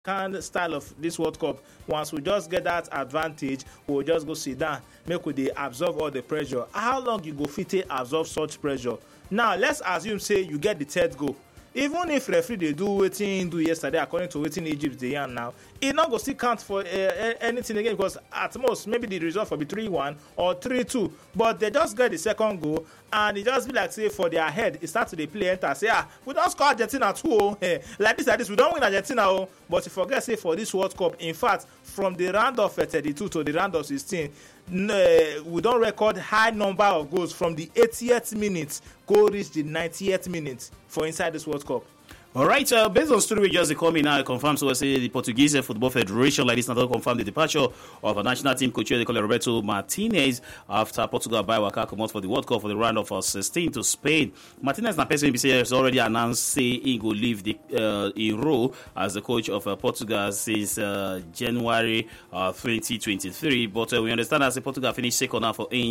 kind style of this World Cup. Once we just get that advantage, we'll just go sit down, make we dey absorb all the pressure. How long you go fit take absorb such pressure? Now let's assume say you get the third goal. Even if referee dey do wetin he do yesterday according to wetin Egypt dey yarn now, e no go still count for anything again, because at most maybe the result for be 3-1 or 3-2, but they just get the second goal and e just be like say for their head e start to dey play enter say we don score Argentina too like this we don win Argentina but you forget say for this World Cup, in fact from the round of 32 to the round of 16, we don record high number of goals from the 80th minute go reach the 90th minute for inside this World Cup. All right, based on story we just coming now, it confirms so say the Portuguese Football Federation like this now confirm the departure of a national team coach they call Roberto Martinez after Portugal by Waka come out for the World Cup for the round of 16 to Spain. Martinez na person has already announced say he go leave the role as the coach of Portugal since January 2023, but we understand as the Portugal finished second now for